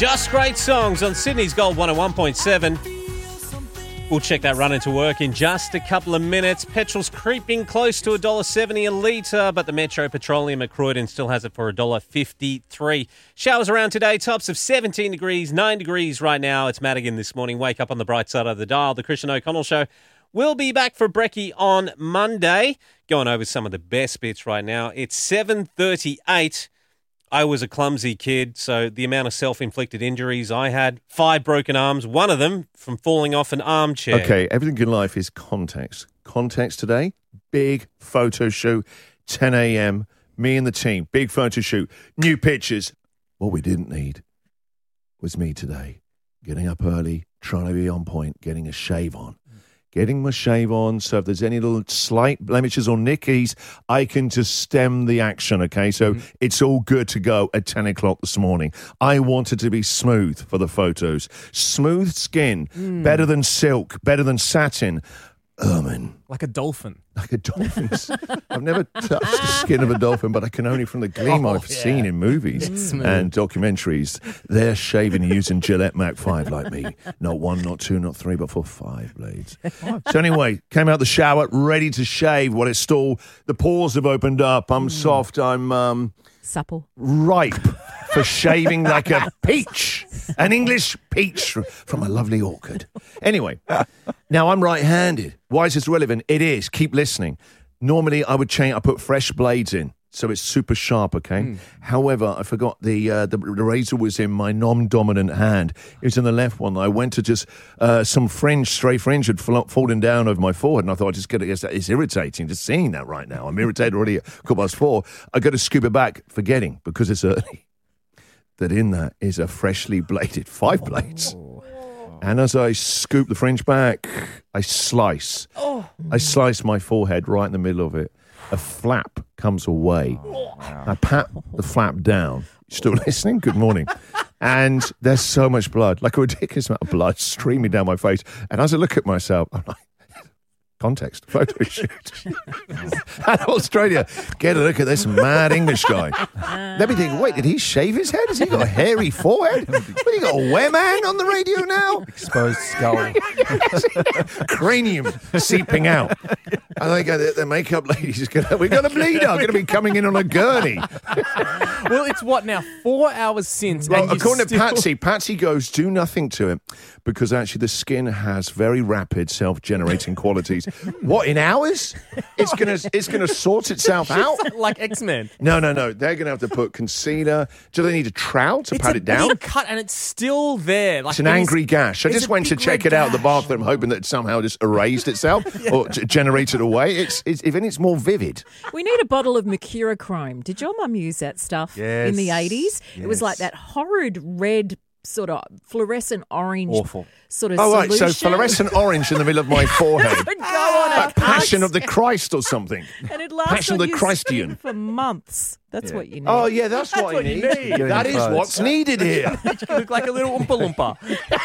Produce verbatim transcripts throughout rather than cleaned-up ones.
Just Great Songs on Sydney's Gold one oh one point seven. We'll check that run into work in just a couple of minutes. Petrol's creeping close to one dollar seventy a litre, but the Metro Petroleum at Croydon still has it for one dollar fifty-three. Showers around today, tops of seventeen degrees, nine degrees right now. It's Madigan this morning. Wake up on the bright side of the dial. The Christian O'Connell Show will be back for brekkie on Monday. Going over some of the best bits right now. It's seven thirty-eight. I was a clumsy kid, so the amount of self-inflicted injuries I had, five broken arms, one of them from falling off an armchair. Okay, everything in life is context. Context today, big photo shoot, ten a.m., me and the team, big photo shoot, new pictures. What we didn't need was me today, getting up early, trying to be on point, getting a shave on. Getting my shave on, so if there's any little slight blemishes or nickies, I can just stem the action, okay? So mm-hmm. it's all good to go at ten o'clock this morning. I wanted to be smooth for the photos. Smooth skin, mm. better than silk, better than satin. Ermine. Like a dolphin. Like a dolphin's. I've never touched the skin of a dolphin, but I can only from the gleam oh, I've yeah. seen in movies and documentaries. They're shaving using Gillette Mach five like me. Not one, not two, not three, but for five blades. So anyway, came out the shower, ready to shave. What it's still, the pores have opened up. I'm mm. soft. I'm... um supple. Ripe for shaving like a peach. An English peach from a lovely orchard. Anyway, now I'm right-handed. Why is this relevant? It is. Keep listening. Normally, I would change. I put fresh blades in, so it's super sharp, okay? Mm. However, I forgot the, uh, the the razor was in my non-dominant hand. It was in the left one. I went to just, uh, some fringe, stray fringe had fall, fallen down over my forehead, and I thought, I'd just get it. It's irritating just seeing that right now. I'm irritated already at quarter past four. I got to scoop it back, forgetting, because it's early, that in that is a freshly bladed five blades. Oh. And as I scoop the fringe back, I slice. Oh. I slice my forehead right in the middle of it. A flap comes away. Oh, wow. I pat the flap down. You still listening? Good morning. And there's so much blood, like a ridiculous amount of blood streaming down my face. And as I look at myself, I'm like, context, photo shoot. And Australia, get a look at this mad English guy. Let me think, wait, did he shave his head? Has he got a hairy forehead? What, he got a where man on the radio now? Exposed skull. Cranium seeping out. I think the, the makeup lady's going to, we're going to bleed out, going to be coming in on a gurney. Well, it's what now, four hours since. Well, and according still... to Patsy, Patsy goes, do nothing to it, because actually the skin has very rapid self-generating qualities. What, in hours? It's gonna it's gonna sort itself out? Like X-Men. No, no, no. They're gonna have to put concealer. Do they need a trowel to it's pat a it down? Big cut and it's still there. Like, it's an angry gash. I just went to check it out at the gash. bathroom, hoping that it somehow just erased itself yeah. or g- generated away. It's, it's even it's more vivid. We need a bottle of Mercurochrome. Did your mum use that stuff yes. in the eighties? Yes. It was like that horrid red sort of fluorescent orange Awful. sort of Oh, solution. right, so fluorescent orange in the middle of my forehead. It would go on a Like Passion of the Christ or something. And it lasts Passion on of the your Christian. skin for months. That's Yeah. what you need. Oh, yeah, that's, That's what, what I you need. need. That is Clothes. what's needed here. You look like a little Oompa Loompa.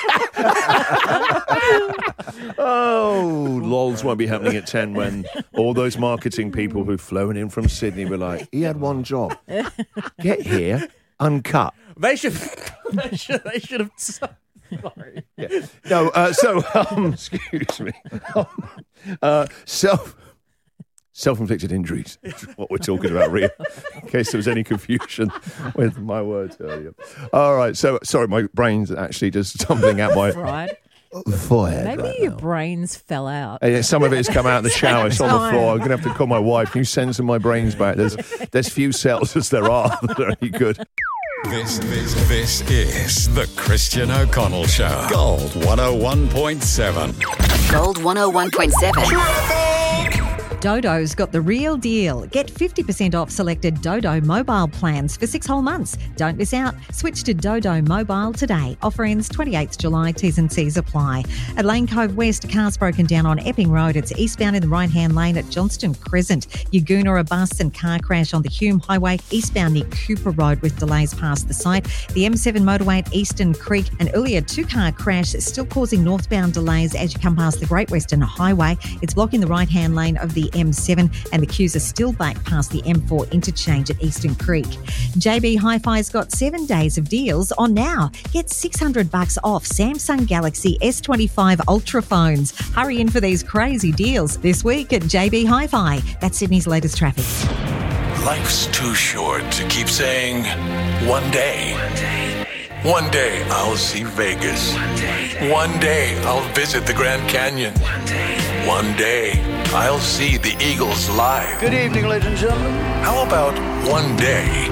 Oh, lols won't be happening at ten when all those marketing people who've flown in from Sydney were like, he had one job. Get here, uncut. They should. They should. They should have. Sorry. Yeah. No, uh, so, um, excuse me. Um, uh, self, self-inflicted injuries is what we're talking about, Ria, in case there was any confusion with my words earlier. All right, so, sorry, my brain's actually just tumbling out my Right. forehead. Maybe right your now. brains fell out. Uh, some of it has come out in the shower. It's on the Time. floor. I'm going to have to call my wife. Can you send some of my brains back? There's there's few cells as there are that are any good. This, this, this is the Christian O'Connell Show. Gold one oh one point seven. Gold one oh one point seven. Dodo's got the real deal. Get fifty percent off selected Dodo mobile plans for six whole months. Don't miss out. Switch to Dodo Mobile today. Offer ends twenty-eighth July. T's and C's apply. At Lane Cove West, cars broken down on Epping Road. It's eastbound in the right-hand lane at Johnston Crescent. Yagoona, a bus and car crash on the Hume Highway, eastbound near Cooper Road with delays past the site. The M seven motorway at Eastern Creek. An earlier two-car crash still causing northbound delays as you come past the Great Western Highway. It's blocking the right-hand lane of the the M seven, and the queues are still back past the M four interchange at Eastern Creek. J B Hi-Fi's got seven days of deals on now. Get six hundred bucks off Samsung Galaxy S twenty-five Ultra phones. Hurry in for these crazy deals this week at J B Hi-Fi. That's Sydney's latest traffic. Life's too short to keep saying, one day. One day. One day I'll see Vegas. One day. One day I'll visit the Grand Canyon. One day. One day I'll see the Eagles live. Good evening, ladies and gentlemen. How about one day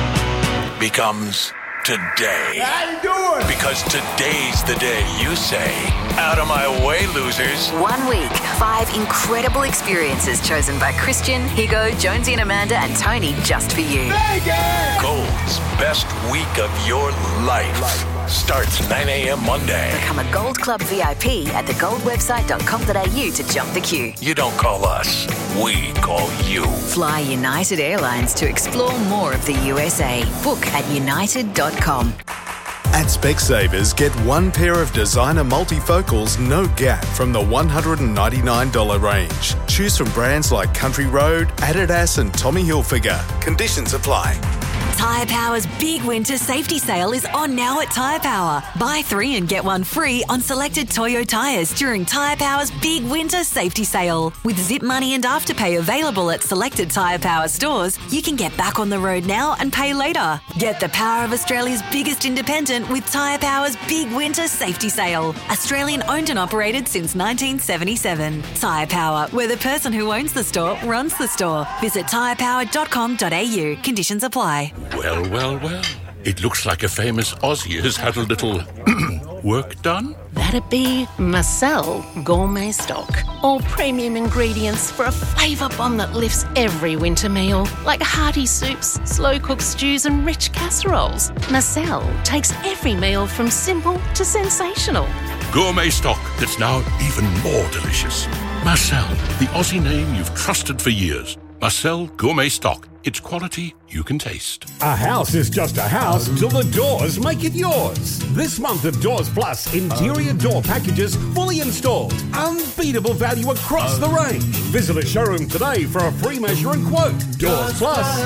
becomes today? How you doing? Because today's the day you say, out of my way, losers. One week, five incredible experiences chosen by Christian, Higo, Jonesy and Amanda and Tony just for you. Vegas! Gold's best week of your life starts nine a.m. Monday. Become a Gold Club V I P at the gold website dot com dot a u to jump the queue. You don't call us, we call you. Fly United Airlines to explore more of the U S A. Book at united dot com. At Specsavers, get one pair of designer multifocals, no gap, from the one hundred ninety-nine dollars range. Choose from brands like Country Road, Adidas and Tommy Hilfiger. Conditions apply. Tyre Power's big winter safety sale is on now at Tyre Power. Buy three and get one free on selected Toyo tyres during Tyre Power's big winter safety sale. With Zip Money and Afterpay available at selected Tyre Power stores, you can get back on the road now and pay later. Get the power of Australia's biggest independent with Tyre Power's big winter safety sale. Australian owned and operated since nineteen seventy-seven. Tyre Power, where the person who owns the store runs the store. Visit tyre power dot com dot a u. Conditions apply. Well, well, well. It looks like a famous Aussie has had a little work done. That'd be Marcel Gourmet Stock. All premium ingredients for a flavour bomb that lifts every winter meal. Like hearty soups, slow-cooked stews and rich casseroles. Marcel takes every meal from simple to sensational. Gourmet stock that's now even more delicious. Marcel, the Aussie name you've trusted for years. Marcel Gourmet Stock. It's quality you can taste. A house is just a house till the doors make it yours. This month of Doors Plus, interior door packages fully installed. Unbeatable value across the range. Visit a showroom today for a free measure and quote. Doors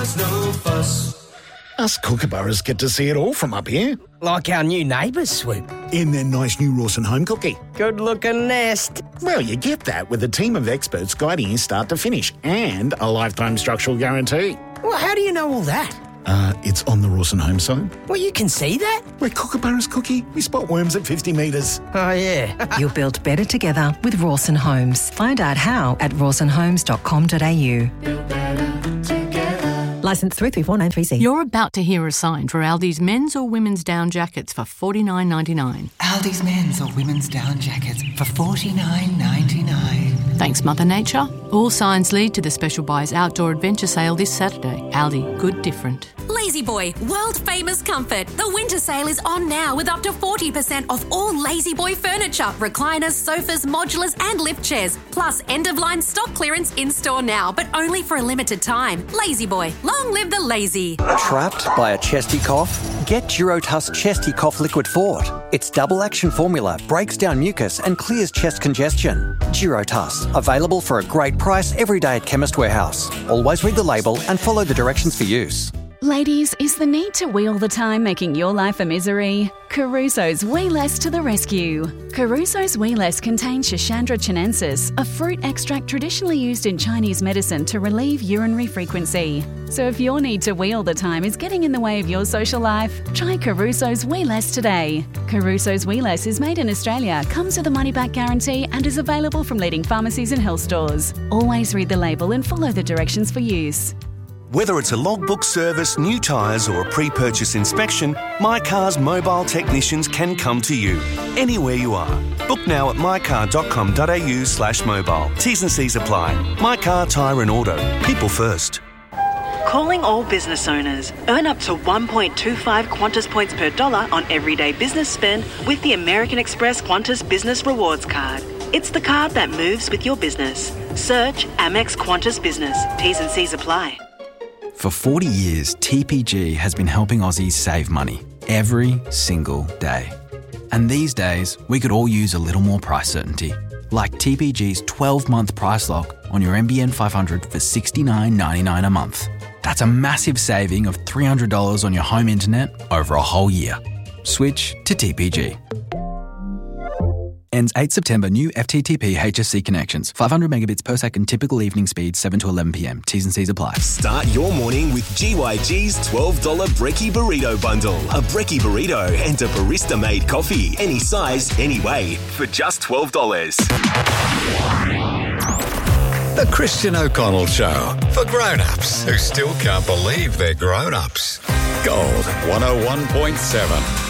Plus. Us kookaburras get to see it all from up here. Like our new neighbours, Swoop. In their nice new Rawson home cookie. Good-looking nest. Well, you get that with a team of experts guiding you start to finish and a lifetime structural guarantee. Well, how do you know all that? Uh, it's on the Rawson home side. Well, you can see that? We're kookaburras, Cookie. We spot worms at fifty metres. Oh, yeah. You'll build better together with Rawson Homes. Find out how at rawson homes dot com dot a u. Licence three three four nine three C. You're about to hear a sign for Aldi's men's or women's down jackets for forty-nine ninety-nine. Aldi's men's or women's down jackets for forty-nine ninety-nine. Thanks, Mother Nature. All signs lead to the Special Buys Outdoor Adventure Sale this Saturday. Aldi, good different. Lazy Boy, world famous comfort. The winter sale is on now with up to forty percent off all Lazy Boy furniture, recliners, sofas, modulars and lift chairs. Plus end of line stock clearance in store now, but only for a limited time. Lazy Boy, long live the lazy. Trapped by a chesty cough? Get Durotuss Chesty Cough Liquid Fort. Its double action formula breaks down mucus and clears chest congestion. Durotuss, available for a great price every day at Chemist Warehouse. Always read the label and follow the directions for use. Ladies, is the need to wee all the time making your life a misery? Caruso's Wee Less to the rescue. Caruso's Wee Less contains Schisandra chinensis, a fruit extract traditionally used in Chinese medicine to relieve urinary frequency. So if your need to wee all the time is getting in the way of your social life, try Caruso's Wee Less today. Caruso's Wee Less is made in Australia, comes with a money-back guarantee and is available from leading pharmacies and health stores. Always read the label and follow the directions for use. Whether it's a logbook service, new tyres or a pre-purchase inspection, My Car's mobile technicians can come to you, anywhere you are. Book now at my car dot com dot a u slash mobile. T's and C's apply. My Car, Tyre and Auto. People first. Calling all business owners. Earn up to one point two five Qantas points per dollar on everyday business spend with the American Express Qantas Business Rewards Card. It's the card that moves with your business. Search Amex Qantas Business. T's and C's apply. For forty years, T P G has been helping Aussies save money every single day. And these days, we could all use a little more price certainty. like T P G's twelve-month price lock on your N B N five hundred for sixty-nine ninety-nine a month. That's a massive saving of three hundred dollars on your home internet over a whole year. Switch to T P G. Ends eighth September. New F T T P H S C connections. five hundred megabits per second. Typical evening speed seven to eleven p.m. T's and C's apply. Start your morning with G Y G's twelve dollars Brekkie Burrito Bundle. A Brekkie Burrito and a barista-made coffee. Any size, any way. For just twelve dollars. The Christian O'Connell Show. For grown-ups who still can't believe they're grown-ups. Gold one oh one point seven.